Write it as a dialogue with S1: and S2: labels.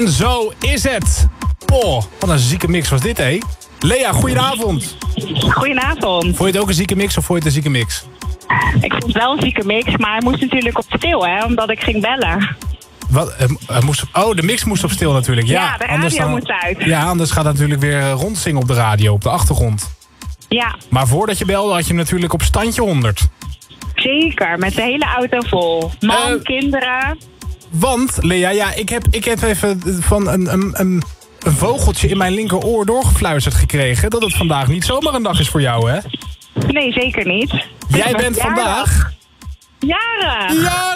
S1: En zo is het. Oh, wat een zieke mix was dit, hé. Lea, goedenavond.
S2: Goedenavond.
S1: Vond je het ook een zieke mix of vond je het een zieke mix?
S2: Ik vond het wel een zieke mix, maar hij moest natuurlijk op stil, hè, omdat ik ging bellen.
S1: Wat? De mix moest op stil natuurlijk.
S2: Ja, de radio moest uit.
S1: Ja, anders gaat het natuurlijk weer rondzingen op de radio, op de achtergrond.
S2: Ja.
S1: Maar voordat je belde had je hem natuurlijk op standje 100.
S2: Zeker, met de hele auto vol. Man, kinderen.
S1: Want, Lea, ja, ik heb even van een vogeltje in mijn linkeroor doorgefluisterd gekregen dat het vandaag niet zomaar een dag is voor jou, hè?
S2: Nee, zeker niet.
S1: Jij bent vandaag...
S2: Jaren.
S1: Ja,